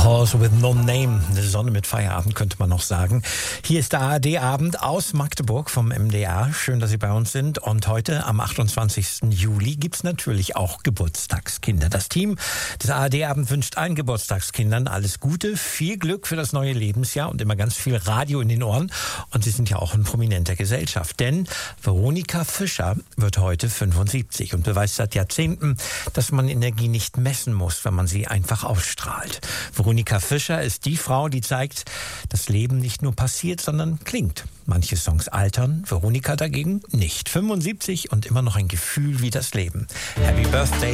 Horse with No Name, eine Sonne mit Feierabend, könnte man noch sagen. Hier ist der ARD-Abend aus Magdeburg vom MDR. Schön, dass Sie bei uns sind. Und heute, am 28. Juli, gibt's natürlich auch Geburtstagskinder. Das Team des ARD-Abend wünscht allen Geburtstagskindern alles Gute, viel Glück für das neue Lebensjahr und immer ganz viel Radio in den Ohren. Und Sie sind ja auch in prominenter Gesellschaft. Denn Veronika Fischer wird heute 75 und beweist seit Jahrzehnten, dass man Energie nicht messen muss, wenn man sie einfach ausstrahlt. Veronika Fischer ist die Frau, die zeigt, dass Leben nicht nur passiert, sondern klingt. Manche Songs altern, Veronika dagegen nicht. 75 und immer noch ein Gefühl wie das Leben. Happy Birthday